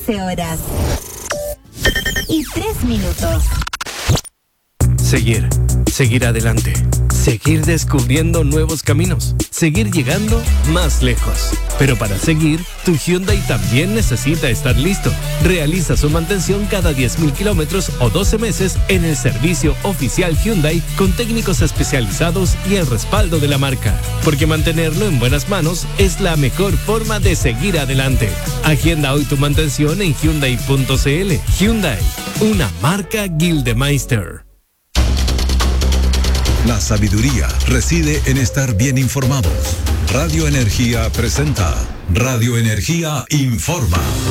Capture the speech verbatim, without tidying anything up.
once horas y tres minutos. Seguir, seguir adelante, seguir descubriendo nuevos caminos, seguir llegando más lejos. Pero para seguir, tu Hyundai también necesita estar listo. Realiza su mantención cada diez mil kilómetros o doce meses en el servicio oficial Hyundai con técnicos especializados y el respaldo de la marca. Porque mantenerlo en buenas manos es la mejor forma de seguir adelante. Agenda hoy tu mantención en Hyundai punto c l. Hyundai, una marca Gildemeister. La sabiduría reside en estar bien informados. Radio Energía presenta Radio Energía Informa.